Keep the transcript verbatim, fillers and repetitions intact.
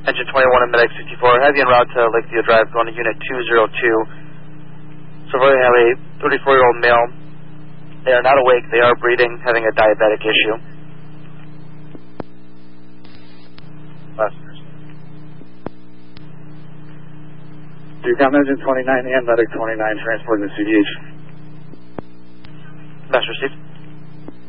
Engine twenty-one and Medic sixty-four, have you en route to Lakeview Drive going to Unit two oh two. So we have a thirty-four-year-old male. They are not awake, they are breathing, having a diabetic issue. Passengers. Do you count Engine twenty-nine and Medic twenty-nine transporting the C D H? Master received.